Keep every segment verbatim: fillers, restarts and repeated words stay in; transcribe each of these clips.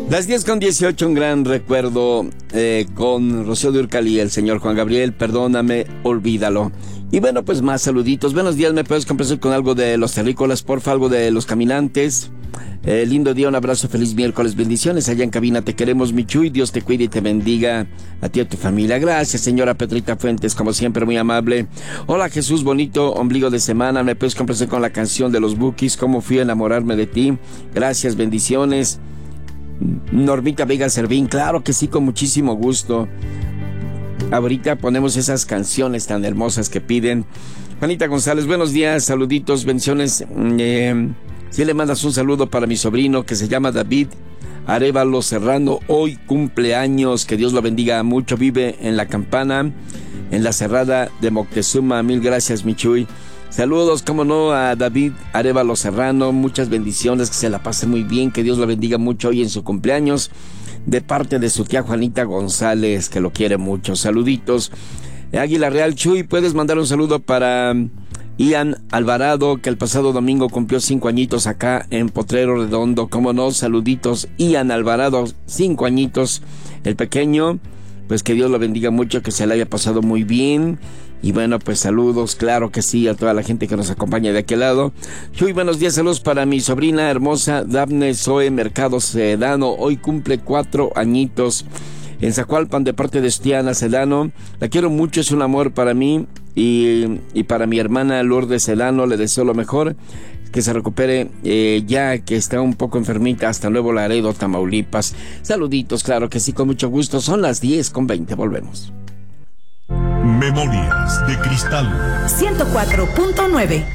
Las diez con dieciocho, un gran recuerdo eh, con Rocío Dúrcal y el señor Juan Gabriel, Perdóname, Olvídalo. Y bueno, pues más saluditos. Buenos días, ¿me puedes complacer con algo de Los Terrícolas, porfa? Algo de Los Caminantes. Eh, lindo día, un abrazo, feliz miércoles, bendiciones. Allá en cabina te queremos, mi Chuy. Dios te cuide y te bendiga a ti y a tu familia. Gracias, señora Petrita Fuentes, como siempre, muy amable. Hola, Jesús, bonito ombligo de semana. ¿Me puedes complacer con la canción de los Bukis, Cómo fui a enamorarme de ti? Gracias, bendiciones. Normita Vega Servín, claro que sí, con muchísimo gusto. Ahorita ponemos esas canciones tan hermosas que piden. Juanita González, buenos días, saluditos, bendiciones. Eh, si le mandas un saludo para mi sobrino que se llama David Arévalo Serrano, hoy cumpleaños, que Dios lo bendiga mucho, vive en La Campana, en la Cerrada de Moctezuma. Mil gracias, mi Chuy. Saludos, como no, a David Arévalo Serrano, muchas bendiciones, que se la pase muy bien, que Dios lo bendiga mucho hoy en su cumpleaños, de parte de su tía Juanita González, que lo quiere mucho. Saluditos. Águila Real, Chuy, puedes mandar un saludo para Ian Alvarado, que el pasado domingo cumplió cinco añitos acá en Potrero Redondo, como no, saluditos. Ian Alvarado, cinco añitos, el pequeño, pues que Dios lo bendiga mucho, que se le haya pasado muy bien. Y bueno, pues saludos, claro que sí, a toda la gente que nos acompaña de aquel lado. Chuy, buenos días, saludos para mi sobrina hermosa Dafne Zoe Mercado Sedano, hoy cumple cuatro añitos en Zacualpan, de parte de Estiana Sedano. La quiero mucho, es un amor para mí y, y para mi hermana Lourdes Sedano, le deseo lo mejor, que se recupere eh, ya que está un poco enfermita. Hasta Nuevo Laredo, Tamaulipas. Saluditos, claro que sí, con mucho gusto. Son las diez con veinte, volvemos. Memorias de Cristal ciento cuatro punto nueve.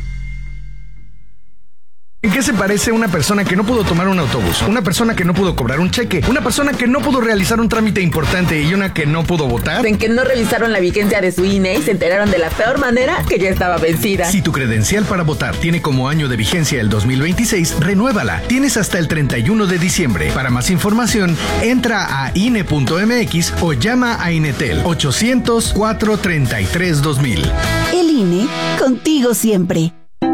¿En qué se parece una persona que no pudo tomar un autobús? Una persona que no pudo cobrar un cheque, una persona que no pudo realizar un trámite importante y una que no pudo votar. En que no revisaron la vigencia de su I N E y se enteraron de la peor manera, que ya estaba vencida. Si tu credencial para votar tiene como año de vigencia el dos mil veintiséis, renuévala. Tienes hasta el treinta y uno de diciembre. Para más información, entra a I N E punto M X o llama a Inetel ochocientos, cuatrocientos treinta y tres, dos mil. El I N E, contigo siempre.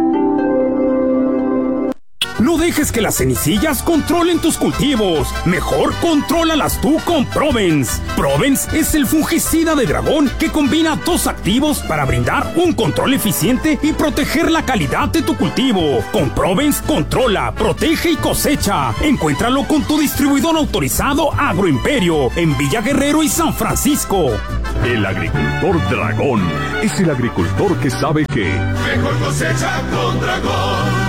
No dejes que las cenicillas controlen tus cultivos. Mejor contrólalas tú con Provence. Provence es el fungicida de dragón que combina dos activos para brindar un control eficiente y proteger la calidad de tu cultivo. Con Provence controla, protege y cosecha. Encuéntralo con tu distribuidor autorizado Agroimperio en Villa Guerrero y San Francisco. El agricultor dragón es el agricultor que sabe que mejor cosecha con dragón.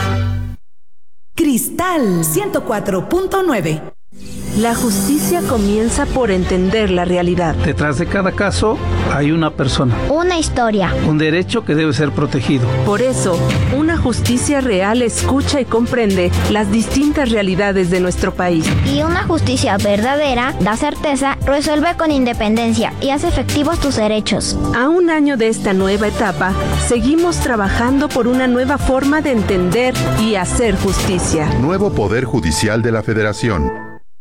Cristal ciento cuatro punto nueve. La justicia comienza por entender la realidad. Detrás de cada caso hay una persona. Una historia. Un derecho que debe ser protegido. Por eso, una justicia real escucha y comprende las distintas realidades de nuestro país. Y una justicia verdadera da certeza, resuelve con independencia y hace efectivos tus derechos. A un año de esta nueva etapa, seguimos trabajando por una nueva forma de entender y hacer justicia. Nuevo Poder Judicial de la Federación.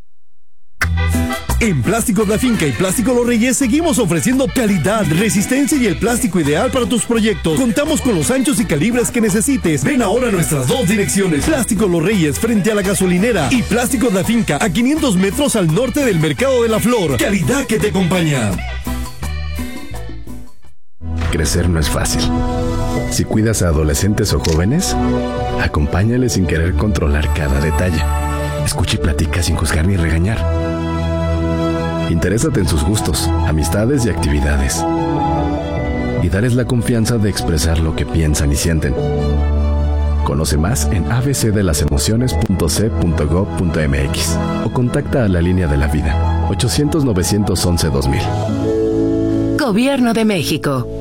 En Plásticos La Finca y Plástico Los Reyes seguimos ofreciendo calidad, resistencia y el plástico ideal para tus proyectos. Contamos con los anchos y calibres que necesites. Ven ahora a nuestras dos direcciones: Plásticos Los Reyes frente a la gasolinera y Plásticos La Finca a quinientos metros al norte del Mercado de la Flor. Calidad que te acompaña. Crecer no es fácil. Si cuidas a adolescentes o jóvenes, acompáñales sin querer controlar cada detalle. Escucha y platica sin juzgar ni regañar. Interésate en sus gustos, amistades y actividades. Y dales la confianza de expresar lo que piensan y sienten. Conoce más en a b c de las emociones punto c punto gov punto m x o contacta a la línea de la vida ochocientos, novecientos once, dos mil. Gobierno de México.